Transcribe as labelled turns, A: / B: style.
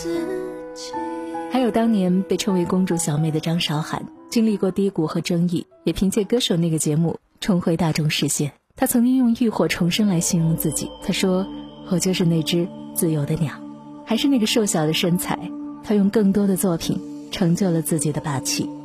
A: 还有当年被称为公主小妹的张韶涵，经历过低谷和争议，也凭借歌手那个节目重回大众视线。她曾经用浴火重生来形容自己，她说，我就是那只自由的鸟。还是那个瘦小的身材，她用更多的作品成就了自己的霸气。